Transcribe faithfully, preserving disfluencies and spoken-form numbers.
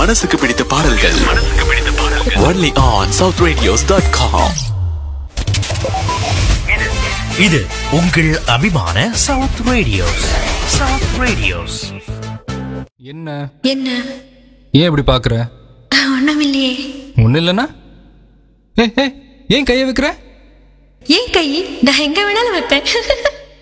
மனசுக்கு பிடித்த பாடல்கள் only on south radios dot com. இது உங்கள் அபிமான சவுத் ரேடியோஸ். South radios. என்ன என்ன ஏன் இப்படி பாக்குற? ஒண்ணுமில்லையே. ஒண்ணு இல்லைன்னா ஏ ஏன் கையை வைக்கிற? ஏன் கை நான் எங்க வேணாலும் வைப்பேன்.